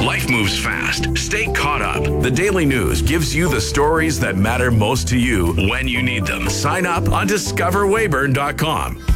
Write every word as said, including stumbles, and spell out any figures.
Life moves fast. Stay caught up. The Daily News gives you the stories that matter most to you when you need them. Sign up on discover weyburn dot com.